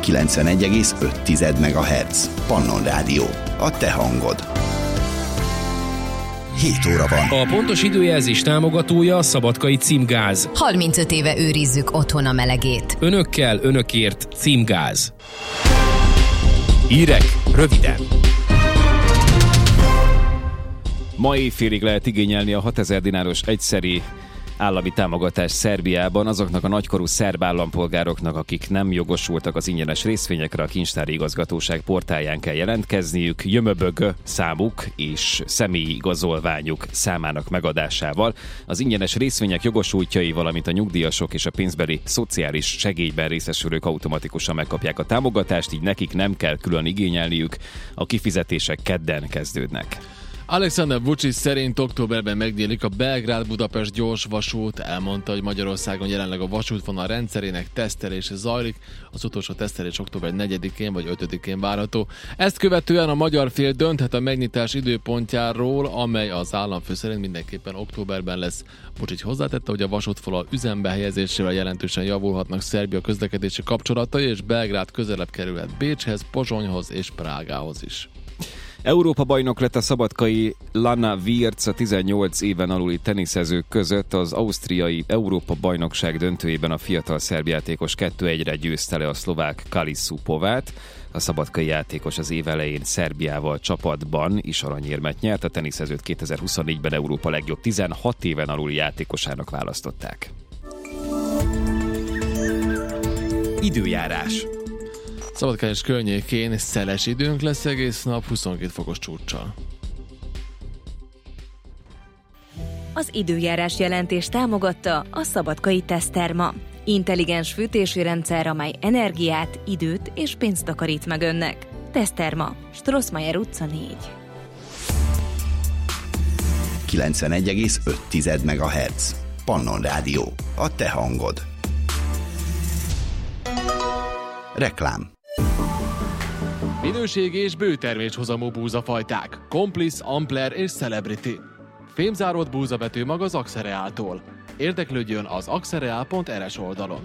91,5 MHz. Pannon Rádió. A te hangod. 7 óra van. A pontos időjelzés támogatója a Szabadkai Címgáz. 35 éve őrizzük otthon a melegét. Önökkel, önökért Címgáz. Hírek röviden. Ma éjfélig lehet igényelni a 6000 dináros egyszeri állami támogatást Szerbiában azoknak a nagykorú szerb állampolgároknak, akik nem jogosultak az ingyenes részvényekre. A kincstári igazgatóság portáján kell jelentkezniük jömöbög számuk és személyi igazolványuk számának megadásával. Az ingyenes részvények jogosultjai, valamint a nyugdíjasok és a pénzbeli szociális segélyben részesülők automatikusan megkapják a támogatást, így nekik nem kell külön igényelniük. A kifizetések kedden kezdődnek. Alexander Vučić szerint októberben megnyílik a Belgrád-Budapest gyors vasút. Elmondta, hogy Magyarországon jelenleg a vasútvonal rendszerének tesztelése zajlik. Az utolsó tesztelés október 4-én vagy 5-én várható. Ezt követően a magyar fél dönthet a megnyitás időpontjáról, amely az államfő szerint mindenképpen októberben lesz. Vučić hozzátette, hogy a vasútvonal üzembe helyezésével jelentősen javulhatnak Szerbia közlekedési kapcsolatai, és Belgrád közelebb kerülhet Bécshez, Pozsonyhoz és Prágához is. Európa-bajnok lett a szabadkai Lana Wirtz, a 18 éven aluli teniszezők között. Az ausztriai Európa-bajnokság döntőjében a fiatal szerb játékos 2-1-re győzte le a szlovák Kali Supovát. A szabadkai játékos az év elején Szerbiával csapatban is aranyérmet nyert. A teniszezőt 2024-ben Európa legjobb 16 éven aluli játékosának választották. Időjárás. Szabadkai és környékén szeles időnk lesz egész nap, 22 fokos csúccsal. Az időjárás jelentés támogatta a Szabadkai Teszterma. Intelligens fűtési rendszer, amely energiát, időt és pénzt takarít meg önnek. Teszterma, Strossmayer utca 4. 91,5 MHz. Pannon Rádió. A te hangod. Reklám. Minőségi és bőterméshozamú búzafajták. Complice, Ampler és Celebrity. Fémzárolt búzavetőmag az Axereáltól. Érdeklődjön az axereal.rs oldalon.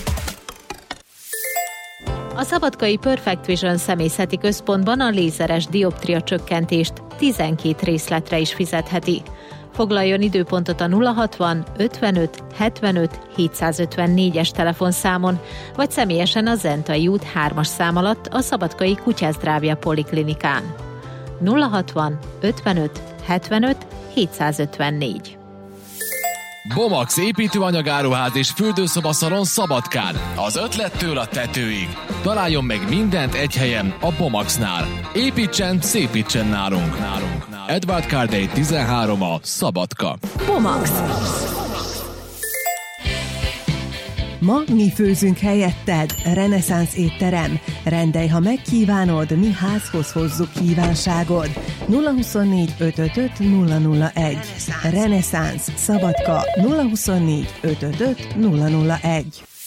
A Szabadkai Perfect Vision személyzeti központban a lézeres dioptria csökkentést 12 részletre is fizetheti. Foglaljon időpontot a 060 55 75 754-es telefonszámon, vagy személyesen a Zentai út 3-as szám alatt a Szabadkai Kutyázdrávja Poliklinikán. 060 55 75 754. Bomax építőanyagáruház és fürdőszobaszalon Szabadkán. Az ötlettől a tetőig. Találjon meg mindent egy helyen, a Bomaxnál. Építsen, szépítsen nálunk. Edward Cardey 13 a Szabadka. Bomax. Ma mi főzünk helyetted. Reneszánsz étterem. Rendelj, ha megkívánod, mi házhoz hozzuk kívánságod. 024 555 001. Reneszánsz Szabadka. 024 555 001.